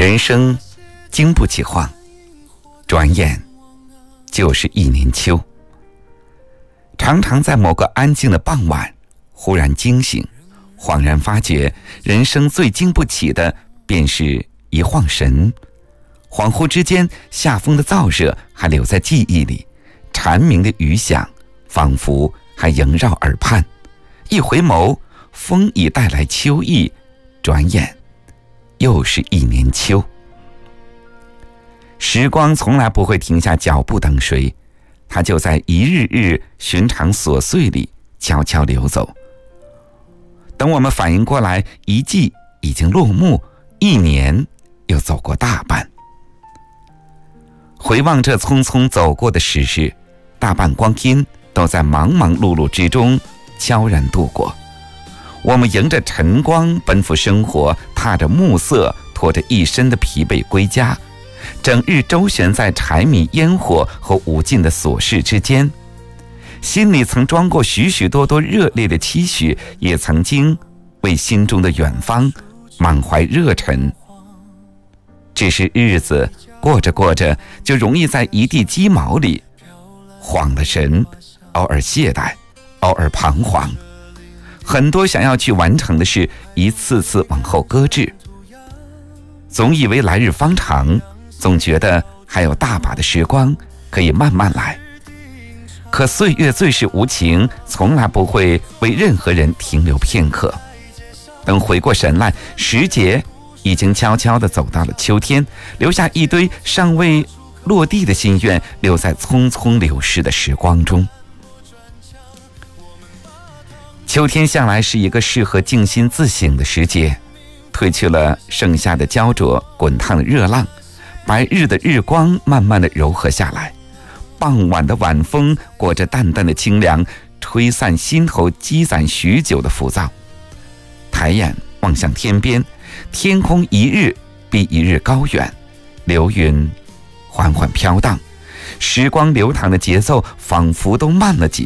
人生经不起晃，转眼就是一年秋。常常在某个安静的傍晚，忽然惊醒，恍然发觉，人生最经不起的便是一晃神。恍惚之间，夏风的燥热还留在记忆里，蝉鸣的余响仿佛还萦绕耳畔。一回眸，风已带来秋意，转眼又是一年秋。时光从来不会停下脚步等谁，它就在一日日寻常琐碎里悄悄流走。等我们反应过来，一季已经落幕，一年又走过大半。回望这匆匆走过的时日，大半光阴都在忙忙碌碌之中悄然度过。我们迎着晨光奔赴生活，踏着暮色拖着一身的疲惫归家，整日周旋在柴米烟火和无尽的琐事之间。心里曾装过许许多多热烈的期许，也曾经为心中的远方满怀热忱。只是日子过着过着，就容易在一地鸡毛里晃了神，偶尔懈怠，偶尔彷徨。很多想要去完成的事，一次次往后搁置。总以为来日方长，总觉得还有大把的时光可以慢慢来。可岁月最是无情，从来不会为任何人停留片刻。等回过神来，时节已经悄悄地走到了秋天，留下一堆尚未落地的心愿，留在匆匆流逝的时光中。秋天向来是一个适合静心自省的时节，褪去了盛夏的焦灼滚烫的热浪，白日的日光慢慢地柔和下来，傍晚的晚风裹着淡淡的清凉，吹散心头积攒许久的浮躁。抬眼望向天边，天空一日比一日高远，流云缓缓飘荡，时光流淌的节奏仿佛都慢了几